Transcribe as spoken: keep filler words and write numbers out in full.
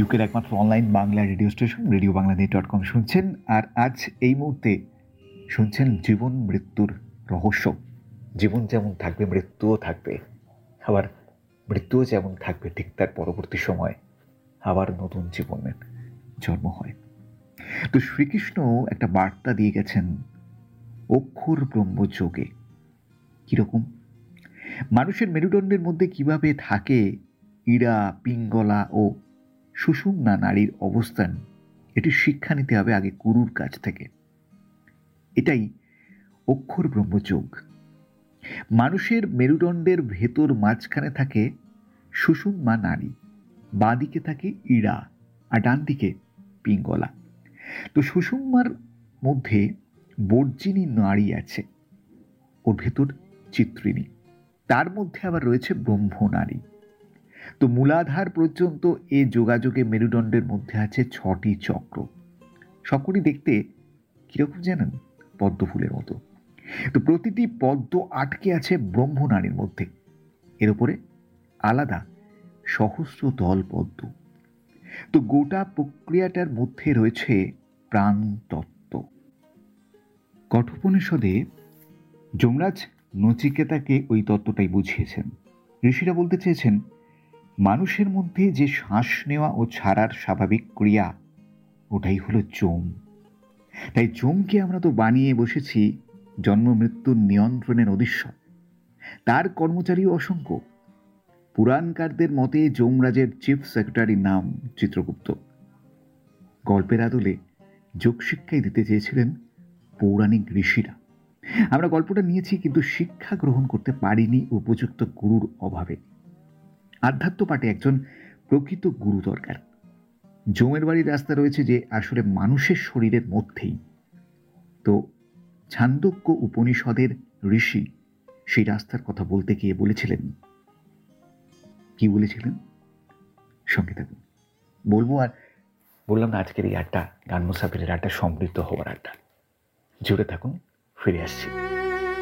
ইউকের একমাত্র online Bangla radio station radio Bangla net dot com শুনছেন। আর আজ এই মুহূর্তে শুনছেন জীবন মৃত্যুর রহস্য। জীবন যেমন থাকবে মৃত্যুও থাকবে, আবার মৃত্যুও যেমন থাকবে ঠিক তার পরবর্তী সময় আবার নতুন জীবনের জন্ম হয়। তো শ্রীকৃষ্ণ একটা বার্তা দিয়ে গেছেন অক্ষর ব্রহ্মযোগে। কিরকম? মানুষের মেরুদণ্ডের মধ্যে কিভাবে থাকে ইড়া, পিঙ্গলা ও সুষুম্না নারীর অবস্থান, এটি শিক্ষা নিতে হবে আগে গুরুর কাছ থেকে। এটাই অক্ষর ব্রহ্মযোগ। মানুষের মেরুদণ্ডের ভেতর মাঝখানে থাকে সুষুম্না নারী, বাঁ দিকে থাকে ইড়া আর ডান দিকে পিঙ্গলা। তো সুষুম্নার মধ্যে বর্জিনী নারী আছে, ওর ভেতর চিত্রিণী, তার মধ্যে আবার রয়েছে ব্রহ্ম নারী। তো মূলাধার পর্যন্ত এ যোগাযোগে মেরুদণ্ডের মধ্যে আছে ছটি চক্র। সবকটি দেখতে কিরকম জানেন? পদ্ম ফুলের মতো। তো প্রতিটি পদ্ম আটকে আছে ব্রহ্ম নারীর মধ্যে, এর উপরে আলাদা সহস্র দল পদ্ম। তো গোটা প্রক্রিয়াটার মধ্যে রয়েছে প্রাণ তত্ত্ব। কঠোপনিষদে যমরাজ নচিকেতাকে ওই তত্ত্বটাই বুঝিয়েছেন। ঋষিরা বলতে চেয়েছেন মানুষের মধ্যে যে শ্বাস নেওয়া ও ছাড়ার স্বাভাবিক ক্রিয়া, ওটাই হলো যম। তাই যমকে আমরা তো বানিয়ে বসেছি জন্ম মৃত্যুর নিয়ন্ত্রণের অধীশ্বর। তার কর্মচারী অসংখ্য। পুরাণকারদের মতে যমরাজের চিফ সেক্রেটারির নাম চিত্রগুপ্ত। গল্পের আদলে যোগশিক্ষাই দিতে চেয়েছিলেন পৌরাণিক ঋষিরা। আমরা গল্পটা নিয়েছি, কিন্তু শিক্ষা গ্রহণ করতে পারিনি উপযুক্ত গুরুর অভাবে। আধ্যাত্ম পাঠে একজন প্রকৃত গুরু দরকার। যমের বাড়ির রাস্তা রয়েছে যে আসলে মানুষের শরীরের মধ্যেই। তো ছান্দোক্য উপনিষদের ঋষি সেই রাস্তার কথা বলতে গিয়ে বলেছিলেন, কি বলেছিলেন? সঙ্গে থাকুন, বলবো। আর বললাম না, আজকের এই আড্ডা গান মুসাফিরের আড্ডা, সমৃদ্ধ হওয়ার আড্ডা। জুড়ে থাকুন, ফিরে আসছি।